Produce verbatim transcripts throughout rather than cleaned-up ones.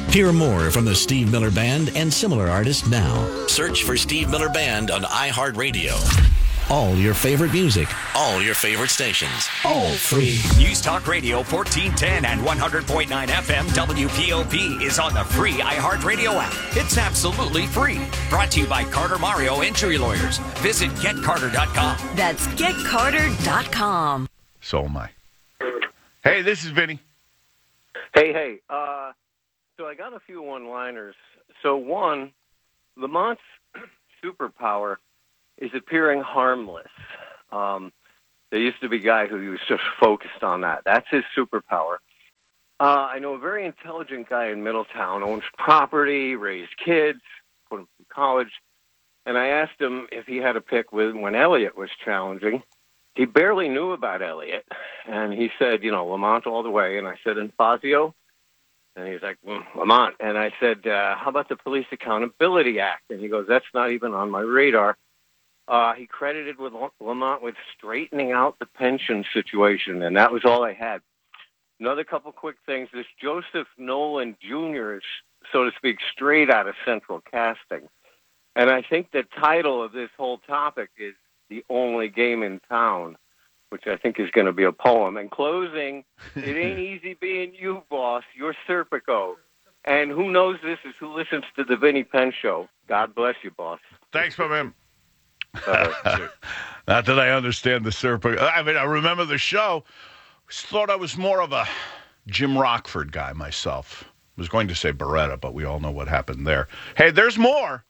Hear more from the Steve Miller Band and similar artists now. Search for Steve Miller Band on iHeartRadio. All your favorite music, all your favorite stations, all free. News Talk Radio fourteen ten and one hundred point nine F M W P O P is on the free iHeartRadio app. It's absolutely free. Brought to you by Carter Mario Injury Lawyers. Visit get carter dot com. That's get carter dot com. So am I. Hey, this is Vinny. Hey, hey. Uh, so I got a few one-liners. So one, Lamont's superpower is appearing harmless. Um, there used to be a guy who was just focused on that. That's his superpower. Uh, I know a very intelligent guy in Middletown, owns property, raised kids, put him through college. And I asked him if he had a pick with when Elliott was challenging. He barely knew about Elliott. And he said, you know, Lamont all the way. And I said, and Fazio? And he's like, mm, Lamont. And I said, uh, how about the Police Accountability Act? And he goes, that's not even on my radar. Uh, he credited with Lamont with straightening out the pension situation, and that was all I had. Another couple quick things. This Joseph Nolan Junior is, so to speak, straight out of Central Casting. And I think the title of this whole topic is The Only Game in Town, which I think is going to be a poem. In closing, it ain't easy being you, boss. You're Serpico. And who knows this is who listens to the Vinny Penn Show. God bless you, boss. Thanks for him. Uh, Not that I understand the Serpico. I mean, I remember the show. Thought I was more of a Jim Rockford guy myself. I was going to say Beretta, but we all know what happened there. Hey, there's more.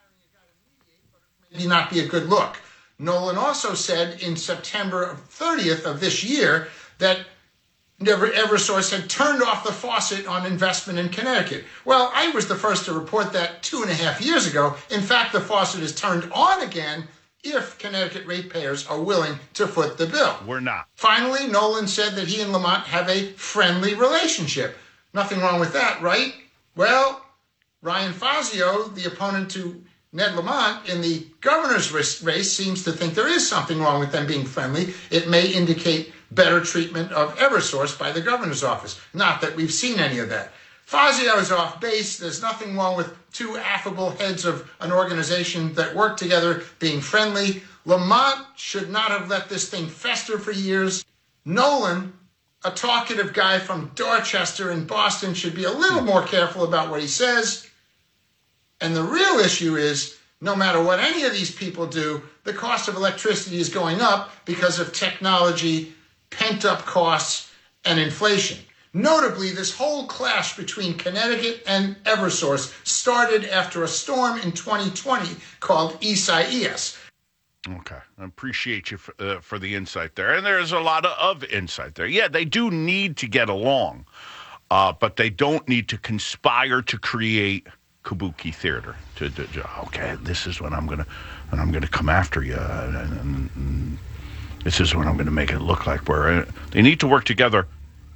Maybe not be a good look. Nolan also said in September thirtieth of this year that Never Eversource had turned off the faucet on investment in Connecticut. Well, I was the first to report that two and a half years ago. In fact, the faucet is turned on again if Connecticut ratepayers are willing to foot the bill. We're not. Finally, Nolan said that he and Lamont have a friendly relationship. Nothing wrong with that, right? Well, Ryan Fazio, the opponent to Ned Lamont in the governor's race, seems to think there is something wrong with them being friendly. It may indicate better treatment of Eversource by the governor's office. Not that we've seen any of that. Fazio is off base. There's nothing wrong with two affable heads of an organization that work together being friendly. Lamont should not have let this thing fester for years. Nolan, a talkative guy from Dorchester in Boston, should be a little more careful about what he says. And the real issue is, no matter what any of these people do, the cost of electricity is going up because of technology, pent-up costs, and inflation. Notably, this whole clash between Connecticut and Eversource started after a storm in twenty twenty called Isaias. Okay. I appreciate you for, uh, for the insight there. And there's a lot of, of insight there. Yeah, they do need to get along, uh, but they don't need to conspire to create kabuki theater. To, to, to okay, this is when I'm gonna when I'm gonna come after you, and, and, and this is when I'm gonna make it look like we're. Uh, they need to work together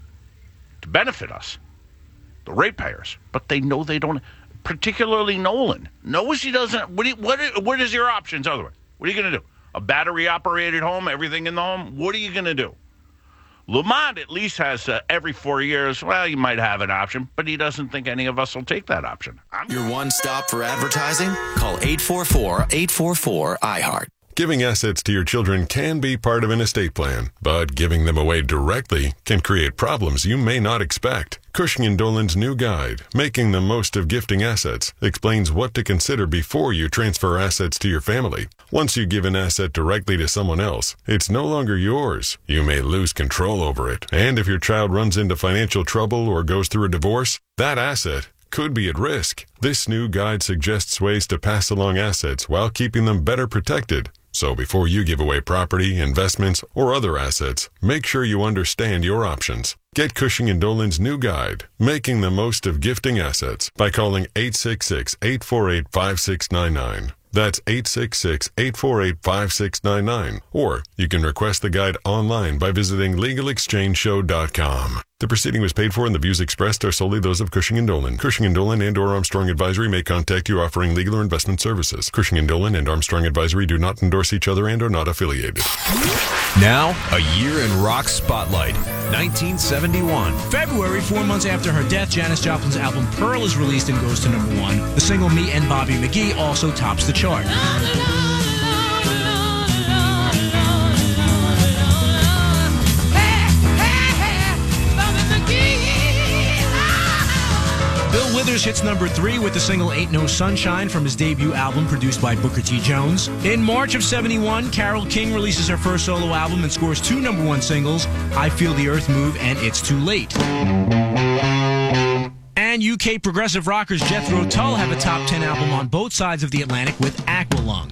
to benefit us, the ratepayers. But they know they don't. Particularly Nolan knows he doesn't. What? Do you, what? What is your options otherwise? What are you gonna do? A battery operated home, everything in the home. What are you gonna do? Lamont at least has uh, every four years, well, you might have an option, but he doesn't think any of us will take that option. I'm Your one stop for advertising? Call eight four four, eight four four, I heart. Giving assets to your children can be part of an estate plan, but giving them away directly can create problems you may not expect. Cushing and Dolan's new guide, Making the Most of Gifting Assets, explains what to consider before you transfer assets to your family. Once you give an asset directly to someone else, it's no longer yours. You may lose control over it, and if your child runs into financial trouble or goes through a divorce, that asset could be at risk. This new guide suggests ways to pass along assets while keeping them better protected. So before you give away property, investments, or other assets, make sure you understand your options. Get Cushing and Dolan's new guide, Making the Most of Gifting Assets, by calling eight six six, eight four eight, five six nine nine. That's eight six six, eight four eight, five six nine nine. Or you can request the guide online by visiting legal exchange show dot com. The proceeding was paid for and the views expressed are solely those of Cushing and Dolan. Cushing and Dolan and or Armstrong Advisory may contact you offering legal or investment services. Cushing and Dolan and Armstrong Advisory do not endorse each other and are not affiliated. Now, a year in rock spotlight. nineteen seventy-one. February, four months after her death, Janis Joplin's album Pearl is released and goes to number one. The single Me and Bobby McGee also tops the chart. Bill Withers hits number three with the single Ain't No Sunshine from his debut album produced by Booker T. Jones. In March of seventy-one, Carole King releases her first solo album and scores two number one singles, I Feel the Earth Move and It's Too Late. And U K progressive rockers Jethro Tull have a top ten album on both sides of the Atlantic with Aqua.